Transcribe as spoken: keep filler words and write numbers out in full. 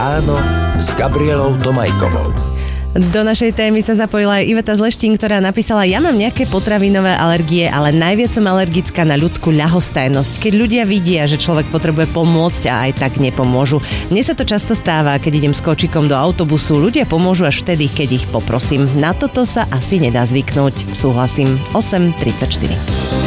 Ráno s Gabrielou Tomajkovou. Do našej témy sa zapojila aj Iveta z Leštín, ktorá napísala: ja mám nejaké potravinové alergie, ale najviac som alergická na ľudskú ľahostajnosť. Keď ľudia vidia, že človek potrebuje pomôcť a aj tak nepomôžu. Mne sa to často stáva, keď idem s kočikom do autobusu. Ľudia pomôžu až vtedy, keď ich poprosím. Na toto sa asi nedá zvyknúť. Súhlasím. osem tridsaťštyri.